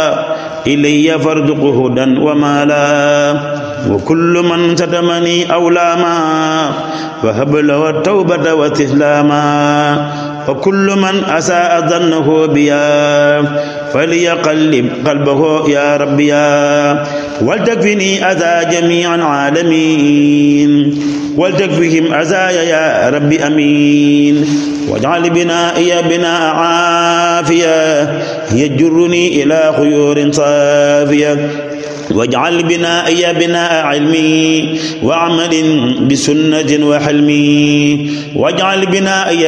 إلي فارزق هدى ومالا وكل من شتمني أو لاما فهب له التوبة واستسلاما وكل من أساء ظنه بيا فليقلب قلبه يا ربي يا ولتكفني أذى جميع العالمين ولتكفهم أذايا يا رب أمين واجعل بنائي بناء عافية يجرني إلى خيور صافية واجعل بنائي بناء علمي وعمل بسنة وحلمي واجعل بنائي